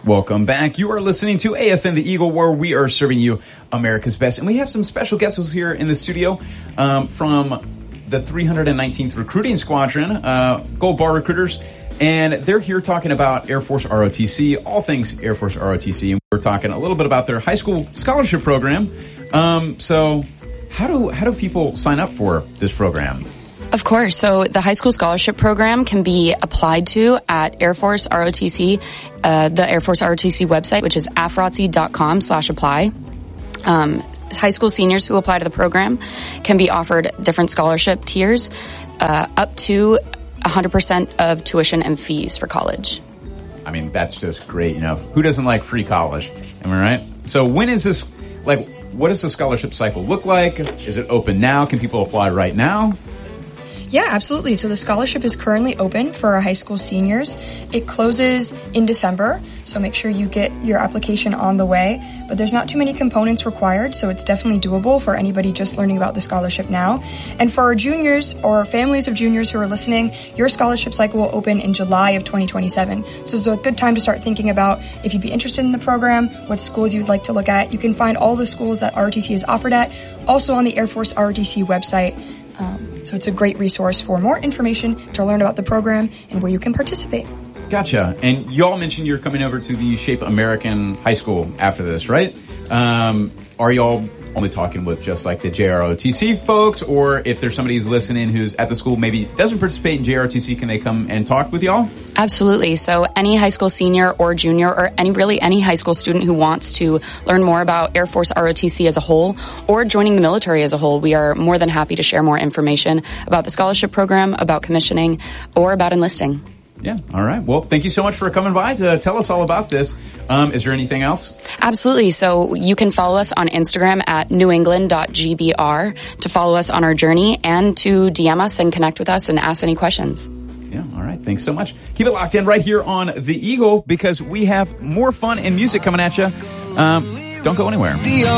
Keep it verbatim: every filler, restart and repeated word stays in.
Welcome back. You are listening to A F N The Eagle, where we are serving you America's best. And we have some special guests here in the studio um, from the three hundred nineteenth Recruiting Squadron, uh, Gold Bar Recruiters. And they're here talking about Air Force R O T C, all things Air Force R O T C. And we're talking a little bit about their high school scholarship program. Um, so how do how do people sign up for this program? Of course. So the high school scholarship program can be applied to at Air Force R O T C, uh, the Air Force R O T C website, which is afrotc.com slash apply. Um, high school seniors who apply to the program can be offered different scholarship tiers, uh, up to one hundred percent of tuition and fees for college. I mean, that's just great. You know, who doesn't like free college? Am I right? So when is this, like, what does the scholarship cycle look like? Is it open now? Can people apply right now? Yeah, absolutely. So the scholarship is currently open for our high school seniors. It closes in December, so make sure you get your application on the way. But there's not too many components required, so it's definitely doable for anybody just learning about the scholarship now. And for our juniors or families of juniors who are listening, your scholarship cycle will open in July of twenty twenty-seven. So it's a good time to start thinking about if you'd be interested in the program, what schools you'd like to look at. You can find all the schools that R O T C is offered at, also on the Air Force R O T C website. Um, so it's a great resource for more information to learn about the program and where you can participate. Gotcha. And y'all mentioned you're coming over to the Shape American High School after this, right? Um, are y'all only talking with just like the J R O T C folks, or if there's somebody who's listening who's at the school maybe doesn't participate in J R O T C, can they come and talk with y'all? Absolutely. So any high school senior or junior, or any really any high school student who wants to learn more about Air Force R O T C as a whole, or joining the military as a whole, we are more than happy to share more information about the scholarship program, about commissioning, or about enlisting. Yeah. All right. Well, thank you so much for coming by to tell us all about this. Um, is there anything else? Absolutely. So you can follow us on Instagram at new england dot g b r to follow us on our journey and to D M us and connect with us and ask any questions. Yeah. All right. Thanks so much. Keep it locked in right here on The Eagle, because we have more fun and music coming at you. Um, don't go anywhere.